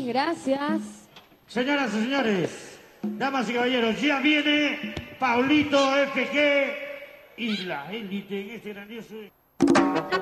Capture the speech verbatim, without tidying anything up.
Gracias. Señoras y señores, damas y caballeros, ya viene Paulito F G y la élite en este grandioso...